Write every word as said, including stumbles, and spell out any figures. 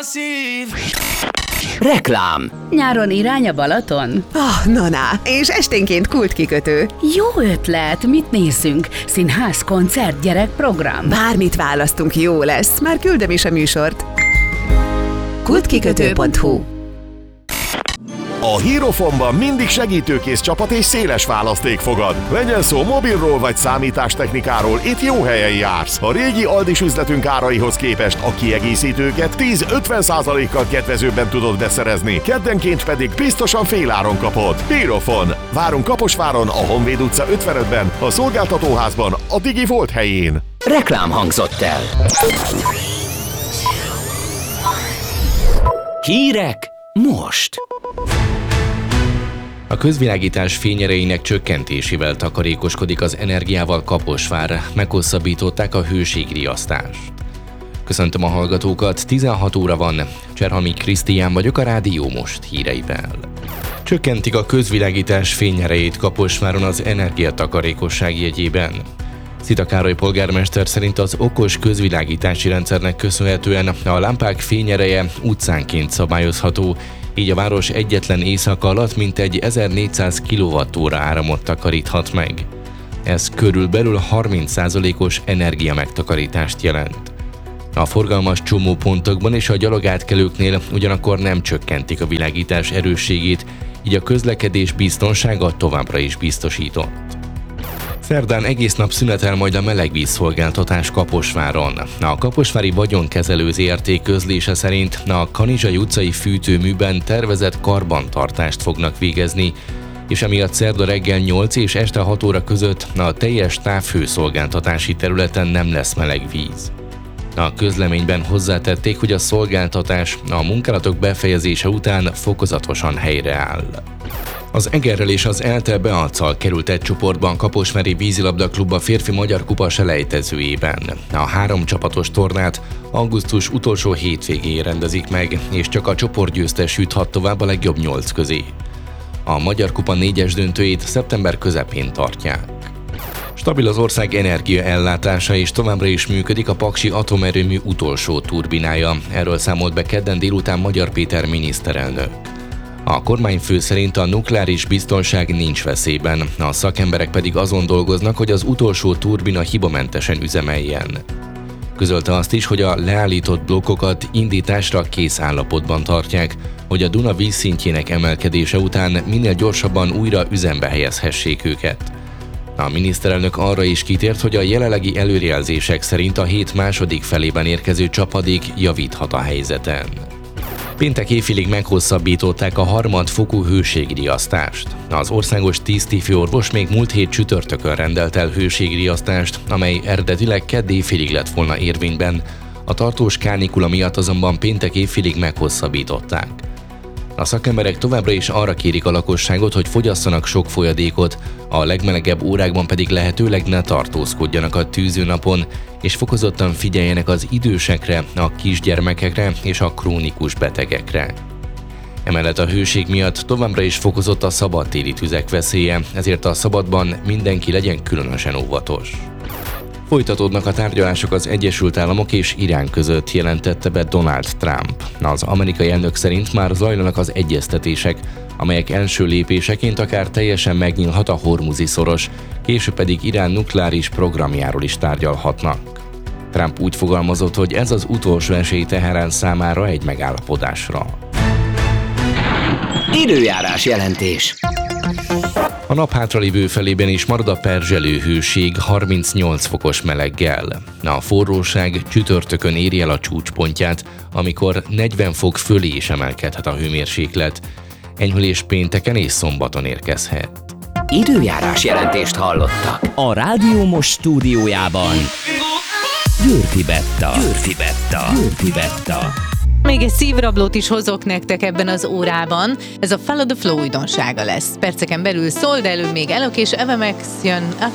Reklám. Nyáron irány a Balaton? Ah, na, na, és esténként kultkikötő. Jó ötlet, mit nézzünk? Színház, koncert, gyerekprogram? Bármit választunk, jó lesz, már küldöm is a műsort. kultkikötő pont hu A Hierophonban mindig segítőkész csapat és széles választék fogad. Legyen szó mobilról vagy számítástechnikáról, itt jó helyen jársz. A régi Aldis üzletünk áraihoz képest a kiegészítőket tíz-ötven százalékkal kedvezőbben tudod beszerezni, keddenként pedig biztosan féláron kapod. Hierophon. Várunk Kaposváron, a Honvéd utca ötvenötben, a szolgáltatóházban, a Digi Volt helyén. Reklám hangzott el. Hírek most. A közvilágítás fényereinek csökkentésével takarékoskodik az energiával Kaposvár, meghosszabbították a hőségriasztást. Köszöntöm a hallgatókat, tizenhat óra van, Cserhalmi Krisztián vagyok a Rádió Most híreivel. Csökkentik a közvilágítás fényerejét Kaposváron az energiatakarékosság jegyében. Szita Károly polgármester szerint az okos közvilágítási rendszernek köszönhetően a lámpák fényereje utcánként szabályozható, így a város egyetlen éjszaka alatt mintegy ezernégyszáz kilovattóra áramot takaríthat meg. Ez körülbelül harminc százalékos energiamegtakarítást jelent. A forgalmas csomópontokban és a gyalogátkelőknél ugyanakkor nem csökkentik a világítás erősségét, így a közlekedés biztonsága továbbra is biztosított. Szerdán egész nap szünetel majd a melegvízszolgáltatás Kaposváron. A Kaposvári Vagyonkezelő zé er té közlése szerint a Kanizsai utcai fűtőműben tervezett karbantartást fognak végezni, és emiatt szerda reggel nyolc és este hat óra között a teljes távhőszolgáltatási területen nem lesz meleg víz. A közleményben hozzátették, hogy a szolgáltatás a munkálatok befejezése után fokozatosan helyreáll. Az Egerrel és az ELTE Beaczal került egy csoportban Kaposvári Vízilabda Klub a férfi magyar kupa selejtezőjében. A három csapatos tornát augusztus utolsó hétvégén rendezik meg, és csak a csoportgyőztes juthat tovább a legjobb nyolc közé. A Magyar Kupa négyes döntőjét szeptember közepén tartják. Stabil az ország energiaellátása, és továbbra is működik a Paksi atomerőmű utolsó turbinája. Erről számolt be kedden délután Magyar Péter miniszterelnök. A kormányfő szerint a nukleáris biztonság nincs veszélyben, a szakemberek pedig azon dolgoznak, hogy az utolsó turbina hibamentesen üzemeljen. Közölte azt is, hogy a leállított blokkokat indításra kész állapotban tartják, hogy a Duna vízszintjének emelkedése után minél gyorsabban újra üzembe helyezhessék őket. A miniszterelnök arra is kitért, hogy a jelenlegi előrejelzések szerint a hét második felében érkező csapadék javíthat a helyzeten. Péntek éjfélig meghosszabbították a harmadfokú hőségriasztást. Az országos tisztifőorvos még múlt hét csütörtökön rendelt el hőségriasztást, amely eredetileg kedd éjfélig lett volna érvényben, a tartós kánikula miatt azonban péntek éjfélig meghosszabbították. A szakemberek továbbra is arra kérik a lakosságot, hogy fogyasszanak sok folyadékot, a legmelegebb órákban pedig lehetőleg ne tartózkodjanak a tűzőnapon, és fokozottan figyeljenek az idősekre, a kisgyermekekre és a krónikus betegekre. Emellett a hőség miatt továbbra is fokozott a szabadtéri tüzek veszélye, ezért a szabadban mindenki legyen különösen óvatos. Folytatódnak a tárgyalások az Egyesült Államok és Irán között, jelentette be Donald Trump. Az amerikai elnök szerint már zajlanak az egyeztetések, amelyek első lépéseként akár teljesen megnyílhat a Hormuzi szoros, később pedig Irán nukleáris programjáról is tárgyalhatnak. Trump úgy fogalmazott, hogy ez az utolsó esély Teherán számára egy megállapodásra. Időjárás jelentés. A nap hátralévő felében is marad a perzselő hőség harmincnyolc fokos meleggel. A forróság csütörtökön éri el a csúcspontját, amikor negyven fok fölé is emelkedhet a hőmérséklet. Enyhülés pénteken és szombaton érkezhet. Időjárás jelentést hallottak. A Rádió Most stúdiójában Győrfi Betta. Győrfi Betta. Győrfi Betta. Még egy szívrablót is hozok nektek ebben az órában. Ez a Follow the Flow újdonsága lesz. Perceken belül szól, de előbb még Elok és Eva Max jön.